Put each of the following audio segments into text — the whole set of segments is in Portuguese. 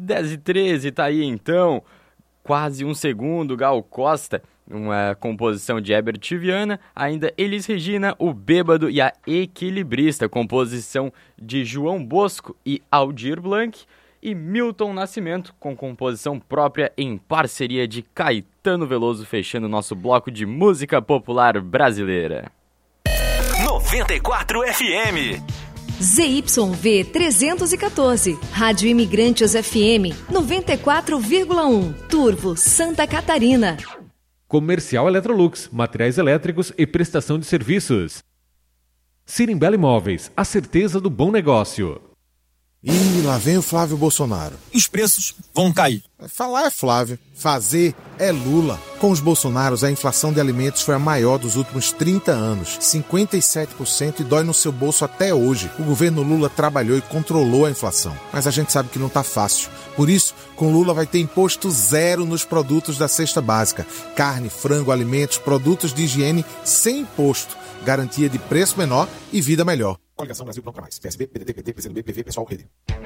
10h13, tá aí então, quase um segundo, Gal Costa, uma composição de Herbert Viana, ainda Elis Regina, O Bêbado e a Equilibrista, composição de João Bosco e Aldir Blanc, e Milton Nascimento, com composição própria em parceria de Caetano Veloso, fechando o nosso bloco de música popular brasileira. 94 FM ZYV 314, Rádio Imigrantes FM 94,1, Turvo, Santa Catarina. Comercial Electrolux, materiais elétricos e prestação de serviços. Sirimbela Imóveis, a certeza do bom negócio. Ih, lá vem o Flávio Bolsonaro. Os preços vão cair. Falar é Flávio, fazer é Lula. Com os Bolsonaros, a inflação de alimentos foi a maior dos últimos 30 anos. 57% e dói no seu bolso até hoje. O governo Lula trabalhou e controlou a inflação. Mas a gente sabe que não tá fácil. Por isso, com Lula vai ter imposto zero nos produtos da cesta básica. Carne, frango, alimentos, produtos de higiene sem imposto. Garantia de preço menor e vida melhor. Coligação Brasil Pronto pra Mais. PSB, PDT, PT, PCdoB, PV, Pessoal, Rede.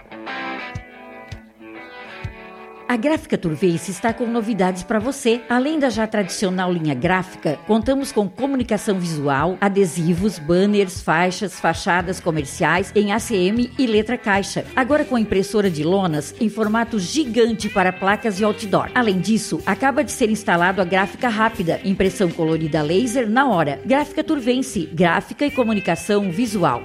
A Gráfica Turveice está com novidades para você. Além da já tradicional linha gráfica, contamos com comunicação visual, adesivos, banners, faixas, fachadas comerciais em ACM e letra caixa. Agora com impressora de lonas em formato gigante para placas e outdoor. Além disso, acaba de ser instalado a gráfica rápida, impressão colorida laser na hora. Gráfica Turveice, gráfica e comunicação visual.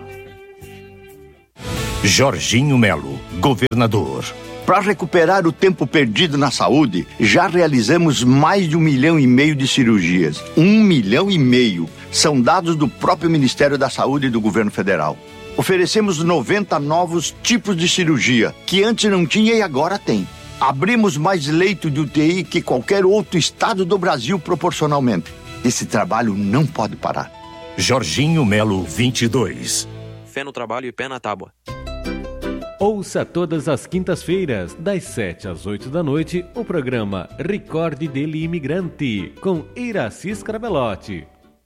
Jorginho Melo, governador. Para recuperar o tempo perdido na saúde, já realizamos mais de 1,5 milhão de cirurgias. 1,5 milhão. São dados do próprio Ministério da Saúde e do Governo Federal. Oferecemos 90 novos tipos de cirurgia, que antes não tinha e agora tem. Abrimos mais leito de UTI que qualquer outro estado do Brasil proporcionalmente. Esse trabalho não pode parar. Jorginho Melo, 22. Fé no trabalho e pé na tábua. Ouça todas as quintas-feiras, das 7 às 8 da noite, o programa Recorde dele Imigrante, com Iracy Scarbelotti.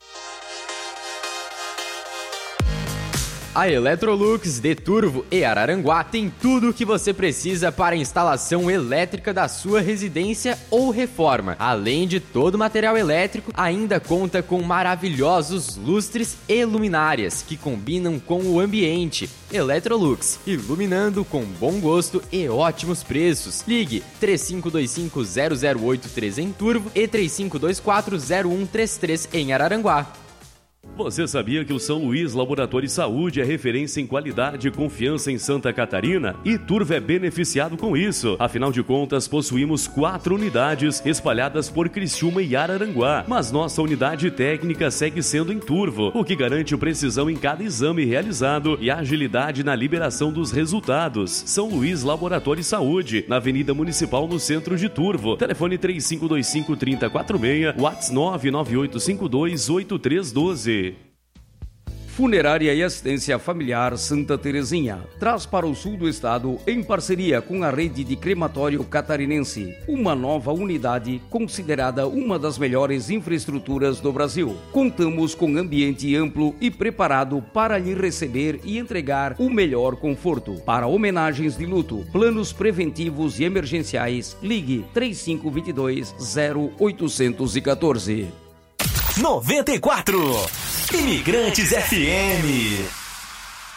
A Electrolux de Turvo e Araranguá tem tudo o que você precisa para a instalação elétrica da sua residência ou reforma. Além de todo o material elétrico, ainda conta com maravilhosos lustres e luminárias que combinam com o ambiente. Electrolux, iluminando com bom gosto e ótimos preços. Ligue 3525-0083 em Turvo e 3524-0133 em Araranguá. Você sabia que o São Luís Laboratório de Saúde é referência em qualidade e confiança em Santa Catarina? E Turvo é beneficiado com isso. Afinal de contas, possuímos 4 unidades espalhadas por Criciúma e Araranguá. Mas nossa unidade técnica segue sendo em Turvo, o que garante precisão em cada exame realizado e agilidade na liberação dos resultados. São Luís Laboratório de Saúde, na Avenida Municipal, no centro de Turvo. Telefone 3525-3046, WhatsApp 99852-8312. Funerária e Assistência Familiar Santa Terezinha traz para o sul do estado, em parceria com a rede de crematório catarinense, uma nova unidade considerada uma das melhores infraestruturas do Brasil. Contamos com ambiente amplo e preparado para lhe receber e entregar o melhor conforto. Para homenagens de luto, planos preventivos e emergenciais, ligue 3522-0814. 94 Imigrantes FM.